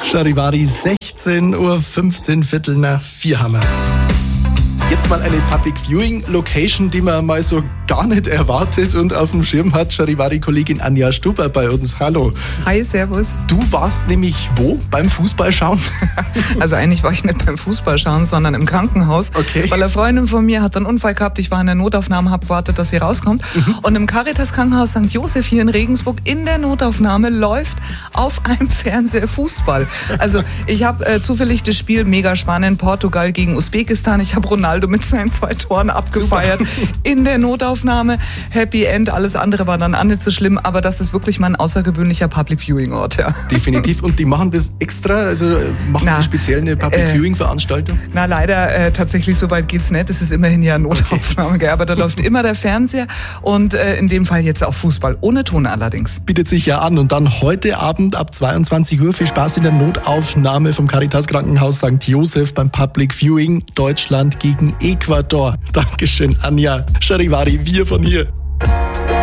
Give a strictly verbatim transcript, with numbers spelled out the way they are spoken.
Charivari, sechzehn Uhr fünfzehn, Viertel nach vier haben wir's. Jetzt mal eine Public Viewing Location, die man mal so gar nicht erwartet und auf dem Schirm hat. Charivari-Kollegin Anja Stuber bei uns. Hallo. Hi, servus. Du warst nämlich wo? Beim Fußballschauen? Also eigentlich war ich nicht beim Fußballschauen, sondern im Krankenhaus. Okay. Weil eine Freundin von mir hat einen Unfall gehabt. Ich war in der Notaufnahme, habe gewartet, dass sie rauskommt. Mhm. Und im Caritas-Krankenhaus Sankt Josef hier in Regensburg in der Notaufnahme läuft auf einem Fernseher Fußball. Also ich habe äh, zufällig das Spiel mega spannend, Portugal gegen Usbekistan. Ich habe Ronaldo mit seinen zwei Toren abgefeiert. Super. In der Notaufnahme. Happy End. Alles andere war dann auch nicht so schlimm. Aber das ist wirklich mal ein außergewöhnlicher Public Viewing Ort. Ja. Definitiv. Und die machen das extra? Also machen na, die speziell eine Public äh, Viewing Veranstaltung? Na leider, äh, tatsächlich so weit geht's nicht. Es ist immerhin ja eine Notaufnahme. Okay. Aber da läuft immer der Fernseher. Und äh, in dem Fall jetzt auch Fußball. Ohne Ton allerdings. Bietet sich ja an. Und dann heute Abend ab zweiundzwanzig Uhr viel Spaß in der Notaufnahme vom Caritas Krankenhaus Sankt Josef beim Public Viewing Deutschland gegen Ecuador. Dankeschön, Anja. Charivari, wir von hier.